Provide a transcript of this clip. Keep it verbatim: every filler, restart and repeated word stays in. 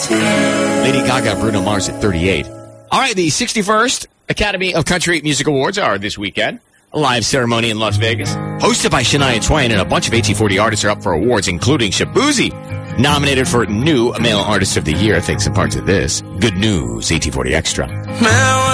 Lady Gaga, Bruno Mars at thirty-eight. All right, the sixty-first Academy of Country Music Awards are this weekend. A live ceremony in Las Vegas, hosted by Shania Twain, and a bunch of A T forty artists are up for awards, including Shabuzi, nominated for New Male Artist of the Year. Thanks in part to this. Good news, A T forty Extra.